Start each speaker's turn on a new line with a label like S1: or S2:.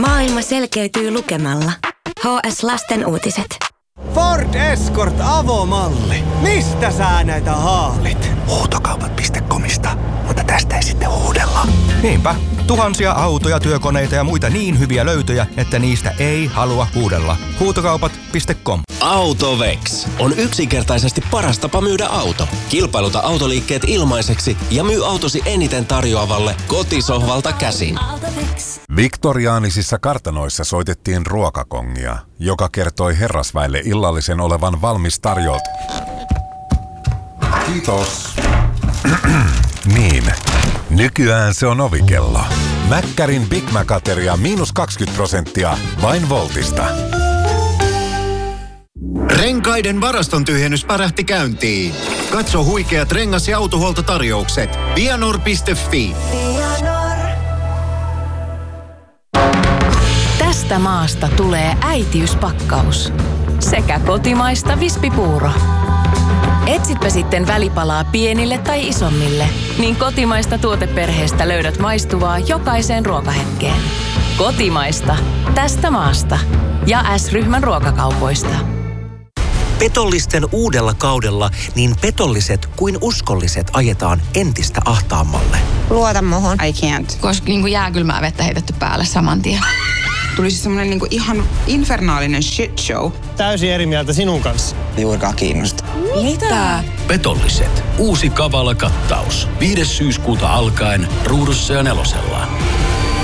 S1: Maailma selkeytyy lukemalla. HS Lasten uutiset.
S2: Ford Escort avomalli. Mistä sä näitä haalit?
S3: Huutokaupat.comista, mutta tästä ei sitten huudella.
S4: Niinpä, tuhansia autoja, työkoneita ja muita niin hyviä löytöjä, että niistä ei halua huudella. Huutokaupat.com.
S5: AutoVex on yksinkertaisesti paras tapa myydä auto. Kilpailuta autoliikkeet ilmaiseksi ja myy autosi eniten tarjoavalle kotisohvalta käsin.
S6: Viktoriaanisissa kartanoissa soitettiin ruokakongia, joka kertoi herrasväelle illallisen olevan valmis tarjolta. Kiitos. Niin, nykyään se on ovikello. Mäkkärin Big Mac-ateria -20% vain Voltista.
S7: Renkaiden varaston tyhjennys pärähti käyntiin. Katso huikeat rengas- ja autohuoltotarjoukset. Vianor.fi.
S8: Tästä maasta tulee äitiyspakkaus. Sekä kotimaista vispipuuro. Etsitpä sitten välipalaa pienille tai isommille, niin kotimaista tuoteperheestä löydät maistuvaa jokaiseen ruokahetkeen. Kotimaista. Tästä maasta. Ja S-ryhmän ruokakaupoista.
S9: Petollisten uudella kaudella niin petolliset kuin uskolliset ajetaan entistä ahtaammalle.
S10: Luota muhun.
S11: I can't. Koska jääkylmää vettä heitetty päälle saman tien. Tuli siis semmonen ihan infernaalinen shit show.
S2: Täysin eri mieltä sinun kanssa.
S10: Juurikaan kiinnosta.
S11: Mitä?
S5: Petolliset. Uusi kavala kattaus. 5. syyskuuta alkaen Ruudussa ja Nelosella.